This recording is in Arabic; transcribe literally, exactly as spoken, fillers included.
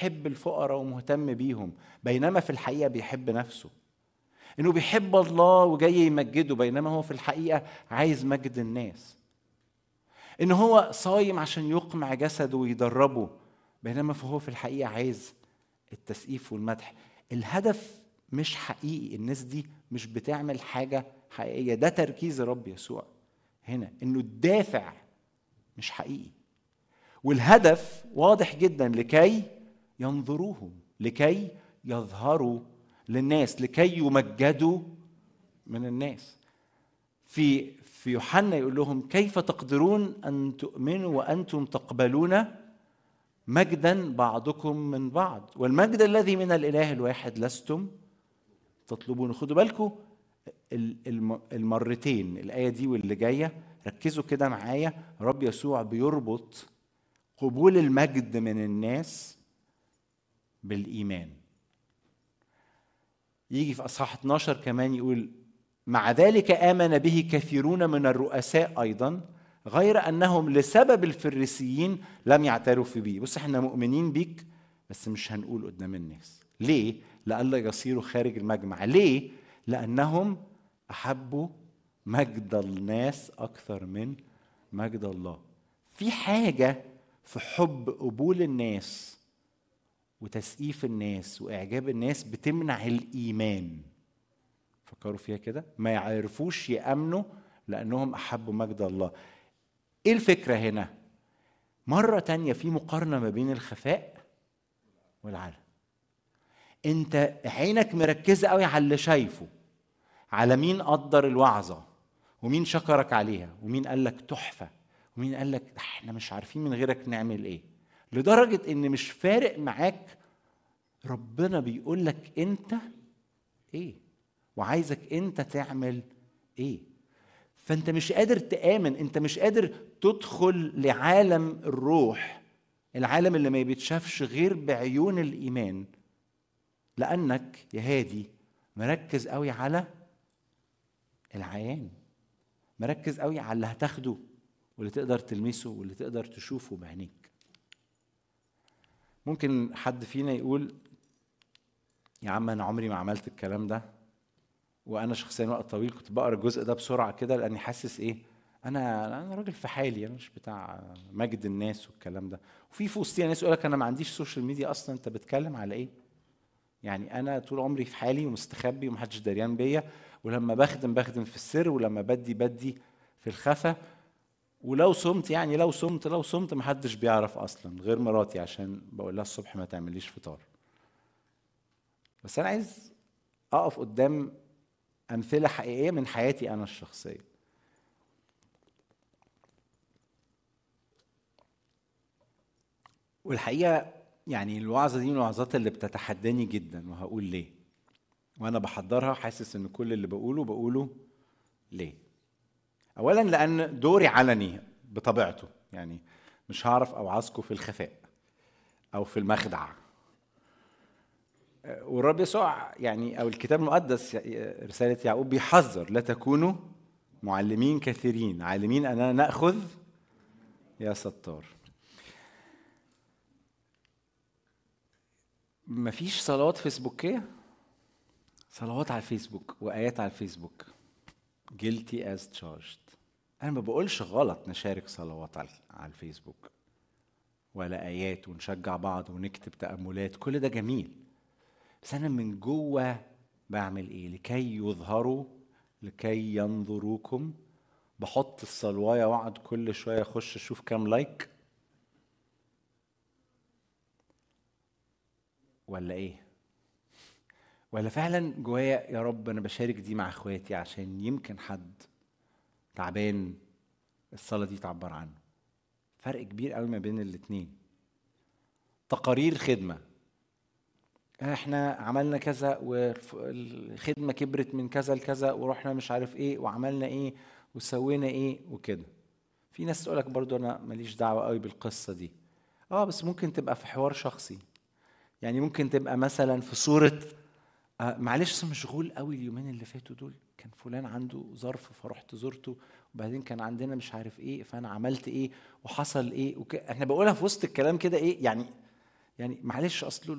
بيحب الفقراء ومهتم بيهم بينما في الحقيقة بيحب نفسه، انه بيحب الله وجاي يمجده بينما هو في الحقيقة عايز مجد الناس، انه هو صايم عشان يقمع جسده ويدربه بينما هو في الحقيقة عايز التسقيف والمدح. الهدف مش حقيقي، الناس دي مش بتعمل حاجة حقيقية. ده تركيز الرب يسوع هنا، انه الدافع مش حقيقي، والهدف واضح جدا، لكي ينظروهم، لكي يظهروا للناس، لكي يمجدوا من الناس. في في يوحنا يقول لهم كيف تقدرون أن تؤمنوا وأنتم تقبلون مجدا بعضكم من بعض والمجد الذي من الإله الواحد لستم تطلبون. خدوا بالكم المرتين الآية دي واللي جاية، ركزوا كده معايا. رب يسوع بيربط قبول المجد من الناس بالإيمان. يجي في أصحاح اتناشر كمان يقول مع ذلك آمن به كثيرون من الرؤساء أيضا غير أنهم لسبب الفريسيين لم يعترفوا به. بص احنا مؤمنين بيك بس مش هنقول قدام الناس. ليه؟ لألا يصيروا خارج المجمع. ليه؟ لأنهم أحبوا مجد الناس أكثر من مجد الله. في حاجة في حب قبول الناس وتسقيف الناس وإعجاب الناس بتمنع الإيمان. فكروا فيها كده، ما يعرفوش يأمنوا لأنهم أحبوا مجد الله. إيه الفكرة هنا؟ مرة تانية في مقارنة ما بين الخفاء والعلن. أنت عينك مركزة قوي على اللي شايفه، على مين قدر الوعظة ومين شكرك عليها ومين قال لك تحفة ومين قال لك احنا مش عارفين من غيرك نعمل ايه، لدرجة ان مش فارق معاك ربنا بيقول لك انت ايه وعايزك انت تعمل ايه. فانت مش قادر تآمن، انت مش قادر تدخل لعالم الروح، العالم اللي ما بيتشافش غير بعيون الإيمان، لأنك يا هادي مركز قوي على العيان، مركز قوي على اللي هتاخده واللي تقدر تلمسه واللي تقدر تشوفه بعينيك. ممكن حد فينا يقول يا عم أنا عمري ما عملت الكلام ده، وأنا شخصيا وقت طويل كنت بقرأ الجزء ده بسرعة كده لأني حاسس إيه، أنا أنا راجل في حالي، أنا مش بتاع مجد الناس والكلام ده. وفي في وسطي ناس يقول لك أنا ما عنديش سوشيال ميديا أصلا، أنت بتتكلم على إيه؟ يعني أنا طول عمري في حالي ومستخبي ومحدش دريان بيا، ولما بخدم بخدم في السر، ولما بدي بدي في الخفا، ولو صمت يعني لو صمت لو صمت محدش بيعرف أصلا غير مراتي عشان بقول لها الصبح ما تعمليش فطار. بس أنا عايز أقف قدام أمثلة حقيقية من حياتي أنا الشخصية. والحقيقة يعني الوعظة دي من الوعظات اللي بتتحداني جدا، وهقول ليه. وأنا بحضرها حاسس إن كل اللي بقوله بقوله ليه. أولا لأن دوري علني بطبيعته، يعني مش هعرف أوعظكم في الخفاء أو في المخدع. والرب يسوع يعني أو الكتاب المقدس رسالة يعقوب بيحذر لا تكونوا معلمين كثيرين عالمين أننا نأخذ يا ستار. مفيش صلوات فيسبوكية، صلوات على الفيسبوك وآيات على الفيسبوك guilty as charged. أنا ما بقولش غلط نشارك صلوات على الفيسبوك ولا آيات ونشجع بعض ونكتب تأملات، كل ده جميل. بس أنا من جوه بعمل إيه؟ لكي يظهروا، لكي ينظروكم. بحط الصلواية وأقعد كل شوية أخش أشوف كام لايك ولا إيه؟ ولا فعلا جوايا يا رب أنا بشارك دي مع إخواتي عشان يمكن حد تعبان الصلاة دي تعبر عنه. فرق كبير قوي ما بين الاتنين. تقارير خدمة، احنا عملنا كذا والخدمة كبرت من كذا لكذا ورحنا مش عارف ايه وعملنا ايه وسوينا ايه وكده. في ناس تقولك برضو انا ماليش دعوة قوي بالقصة دي. اه بس ممكن تبقى في حوار شخصي، يعني ممكن تبقى مثلا في صورة آه معلش مشغول قوي اليومين اللي فاتوا دول، كان فلان عنده ظرف فرحت زرته، وبعدين كان عندنا مش عارف ايه فانا عملت ايه وحصل ايه وك... احنا بقولها في وسط الكلام كده ايه يعني يعني معلش اصله